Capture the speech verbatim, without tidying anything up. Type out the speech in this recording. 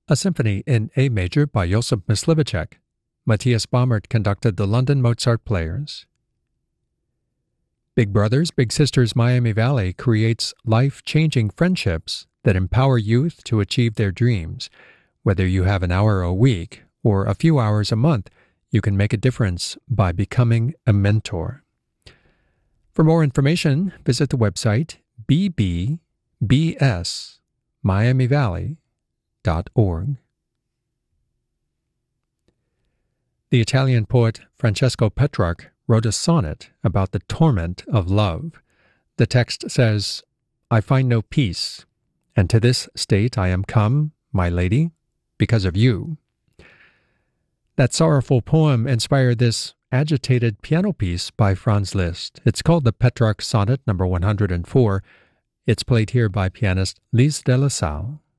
a symphony in A major by Joseph Myslivacek. Matthias Baumert conducted the London Mozart Players. Big Brothers Big Sisters Miami Valley creates life-changing friendships that empower youth to achieve their dreams. Whether you have an hour a week or a few hours a month, you can make a difference by becoming a mentor. For more information, visit the website b b b s miami valley dot org. The Italian poet Francesco Petrarch wrote a sonnet about the torment of love. The text says, "I find no peace, and to this state I am come, my lady, because of you." That sorrowful poem inspired this agitated piano piece by Franz Liszt. It's called the Petrarch Sonnet number one hundred four. It's played here by pianist Lise de la Salle.